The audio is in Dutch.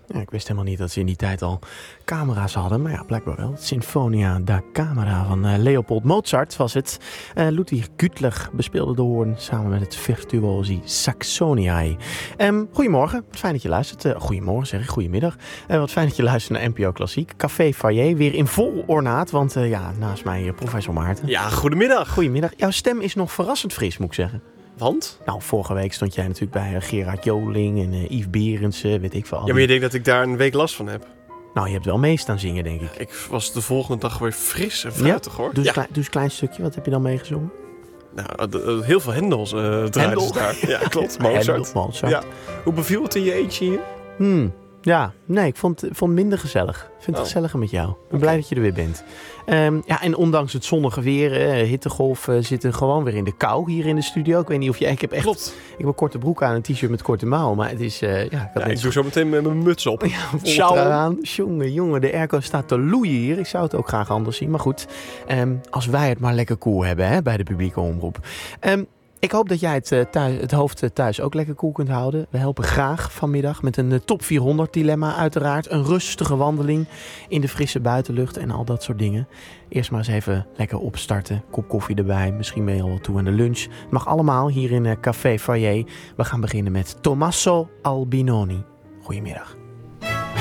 Ja, ik wist helemaal niet dat ze in die tijd al camera's hadden. Maar ja, blijkbaar wel. Sinfonia da Camera van Leopold Mozart was het. Ludwig Güttler bespeelde de hoorn samen met het virtuosi Saxoniae. Goedemorgen, wat fijn dat je luistert. Goedemorgen zeg ik, goedemiddag. Wat fijn dat je luistert naar NPO Klassiek. Café Foyer, weer in vol ornaat. Want naast mij professor Maarten. Ja, goedemiddag. Goedemiddag. Jouw stem is nog verrassend fris, moet ik zeggen. Want? Nou, vorige week stond jij natuurlijk bij Gerard Joling en Yves Berendsen, weet ik veel. Ja, maar je denkt dat ik daar een week last van heb? Nou, je hebt wel mee staan zingen, denk ik. Ik was de volgende dag weer fris en fruitig, hoor. Doe eens een klein stukje. Wat heb je dan meegezongen? Nou, heel veel Hendels draaiden ze daar. Ja, klopt. Mozart. Ja. Hoe beviel het in je eentje hier? Ja, nee, ik vond het minder gezellig. Ik vind het gezelliger met jou. Ik ben blij dat je er weer bent. En ondanks het zonnige weer, hittegolf, zitten gewoon weer in de kou hier in de studio. Ik weet niet of je... Klopt. Ik heb een korte broek aan, een t-shirt met korte mouwen, maar het is... ik doe zo meteen met mijn muts op. Sjaal aan. Jongen, de airco staat te loeien hier. Ik zou het ook graag anders zien, maar goed. Als wij het maar lekker cool hebben, bij de publieke omroep. Ik hoop dat jij het hoofd thuis ook lekker koel kunt houden. We helpen graag vanmiddag met een top 400 dilemma uiteraard. Een rustige wandeling in de frisse buitenlucht en al dat soort dingen. Eerst maar eens even lekker opstarten. Kop koffie erbij. Misschien ben je al toe aan de lunch. Het mag allemaal hier in Café Foyer. We gaan beginnen met Tommaso Albinoni. Goedemiddag.